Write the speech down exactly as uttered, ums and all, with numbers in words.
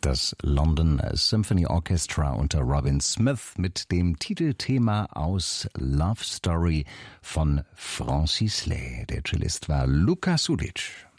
Das London Symphony Orchestra unter Robin Smith mit dem Titelthema aus Love Story von Francis Lay. Der Cellist war Luka Sudic.